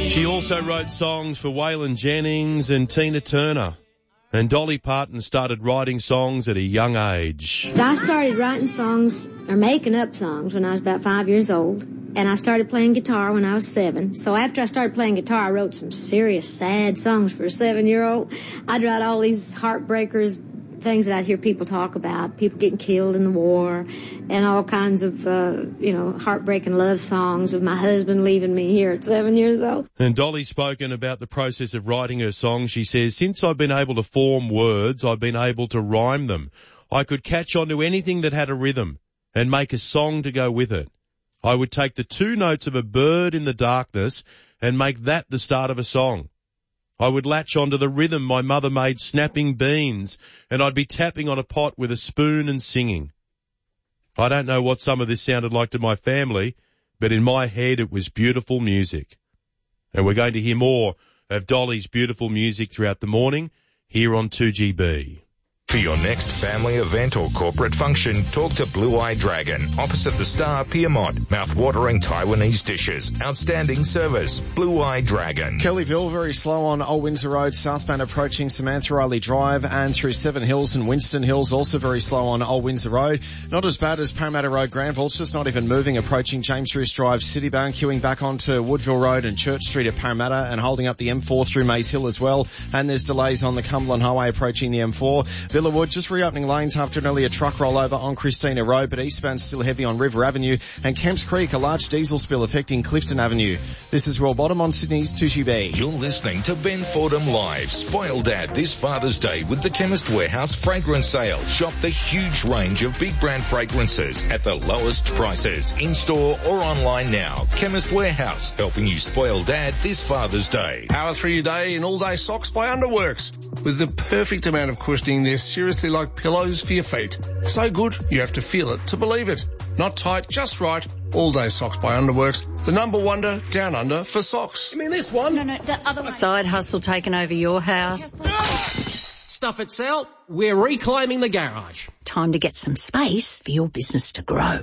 She also wrote songs for Waylon Jennings and Tina Turner. And Dolly Parton started writing songs at a young age. I started writing songs, or making up songs, when I was about 5 years old. And I started playing guitar when I was 7. So after I started playing guitar, I wrote some serious, sad songs for a 7-year-old. I'd write all these heartbreakers, things that I'd hear people talk about, people getting killed in the war, and all kinds of, heartbreaking love songs of my husband leaving me here at 7 years old. And Dolly's spoken about the process of writing her songs. She says, since I've been able to form words, I've been able to rhyme them. I could catch on to anything that had a rhythm and make a song to go with it. I would take the 2 notes of a bird in the darkness and make that the start of a song. I would latch onto the rhythm my mother made snapping beans, and I'd be tapping on a pot with a spoon and singing. I don't know what some of this sounded like to my family, but in my head it was beautiful music. And we're going to hear more of Dolly's beautiful music throughout the morning here on 2GB. For your next family event or corporate function, talk to Blue Eye Dragon, opposite the Star, Piermont. Mouth-watering Taiwanese dishes. Outstanding service. Blue Eye Dragon. Kellyville, very slow on Old Windsor Road, southbound approaching Samantha Riley Drive, and through Seven Hills and Winston Hills, also very slow on Old Windsor Road. Not as bad as Parramatta Road, Granville. It's just not even moving, approaching James Roos Drive, Citybound, queuing back onto Woodville Road and Church Street at Parramatta, and holding up the M4 through Maze Hill as well. And there's delays on the Cumberland Highway approaching the M4. Villawood, just reopening lanes after an earlier truck rollover on Christina Road, but eastbound still heavy on River Avenue. And Kemps Creek, a large diesel spill affecting Clifton Avenue. This is Royal Bottom on Sydney's 2GB. You're listening to Ben Fordham Live. Spoil Dad this Father's Day with the Chemist Warehouse fragrance sale. Shop the huge range of big brand fragrances at the lowest prices, in-store or online now. Chemist Warehouse, helping you spoil Dad this Father's Day. Power through your day in all-day socks by Underworks. With the perfect amount of cushioning, they're seriously like pillows for your feet. So good, you have to feel it to believe it. Not tight, just right. All-day socks by Underworks. The number wonder down under for socks. You mean this one? No, the other one. Side hustle taking over your house. Stuff it, Sal. We're reclaiming the garage. Time to get some space for your business to grow.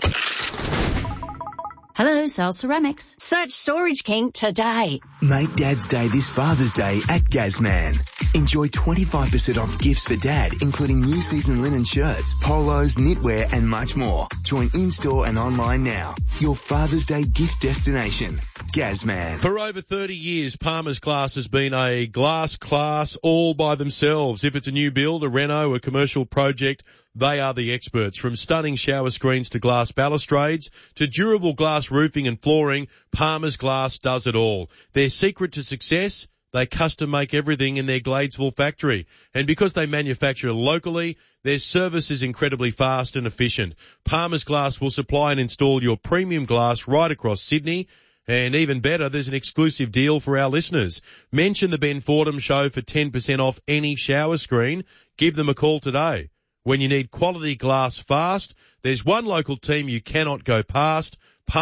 Hello, Sal Ceramics. Search Storage King today. Make Dad's Day this Father's Day at Gazman. Enjoy 25% off gifts for Dad, including new season linen shirts, polos, knitwear and much more. Join in-store and online now. Your Father's Day gift destination. Gazman. For over 30 years, Palmer's Glass has been a glass class all by themselves. If it's a new build, a reno, a commercial project, they are the experts. From stunning shower screens to glass balustrades to durable glass roofing and flooring, Palmer's Glass does it all. Their secret to success? They custom make everything in their Gladesville factory. And because they manufacture locally, their service is incredibly fast and efficient. Palmer's Glass will supply and install your premium glass right across Sydney. And even better, there's an exclusive deal for our listeners. Mention the Ben Fordham Show for 10% off any shower screen. Give them a call today. When you need quality glass fast, there's one local team you cannot go past,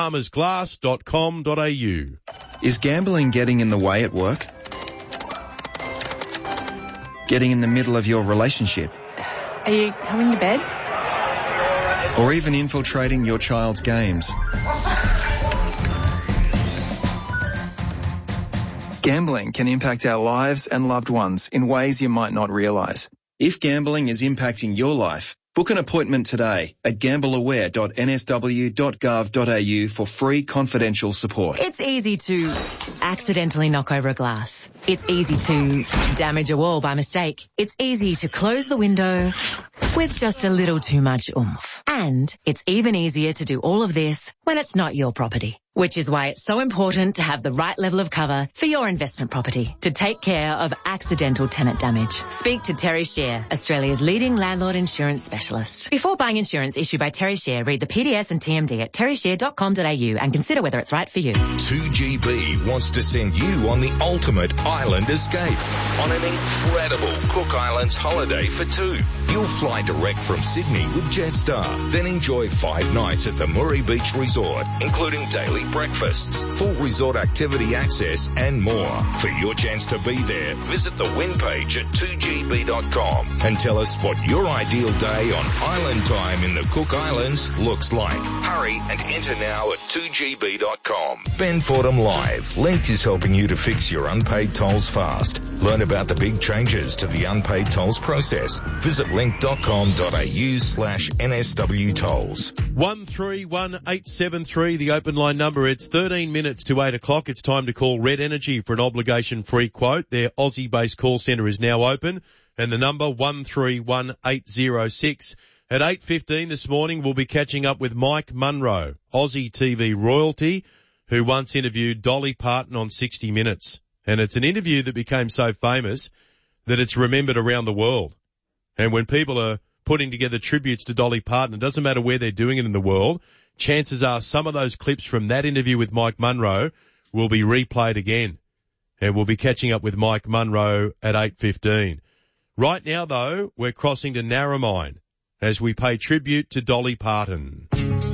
palmersglass.com.au. Is gambling getting in the way at work? Getting in the middle of your relationship? Are you coming to bed? Or even infiltrating your child's games? Gambling can impact our lives and loved ones in ways you might not realise. If gambling is impacting your life, book an appointment today at gambleaware.nsw.gov.au for free confidential support. It's easy to accidentally knock over a glass. It's easy to damage a wall by mistake. It's easy to close the window with just a little too much oomph. And it's even easier to do all of this when it's not your property. Which is why it's so important to have the right level of cover for your investment property to take care of accidental tenant damage. Speak to Terry Shear, Australia's leading landlord insurance specialist. Before buying insurance issued by Terry Shear, read the PDS and TMD at terryshear.com.au and consider whether it's right for you. 2GB wants to send you on the ultimate Island Escape on an incredible Cook Islands holiday for two. You'll fly direct from Sydney with Jetstar, then enjoy 5 nights at the Murray Beach Resort, including daily breakfasts, full resort activity access and more. For your chance to be there, visit the win page at 2gb.com and tell us what your ideal day on island time in the Cook Islands looks like. Hurry and enter now at 2gb.com. Ben Fordham Live. Link is helping you to fix your unpaid tolls fast. Learn about the big changes to the unpaid tolls process. Visit link.com.au/NSW tolls. 131873, the open line number. It's 13 minutes to 8 o'clock. It's time to call Red Energy for an obligation-free quote. Their Aussie-based call centre is now open, and the number 131806. At 8:15 this morning, we'll be catching up with Mike Munro, Aussie TV royalty, who once interviewed Dolly Parton on 60 Minutes. And it's an interview that became so famous that it's remembered around the world. And when people are putting together tributes to Dolly Parton, it doesn't matter where they're doing it in the world, chances are some of those clips from that interview with Mike Munro will be replayed again. And we'll be catching up with Mike Munro at 8:15. Right now, though, we're crossing to Narromine as we pay tribute to Dolly Parton.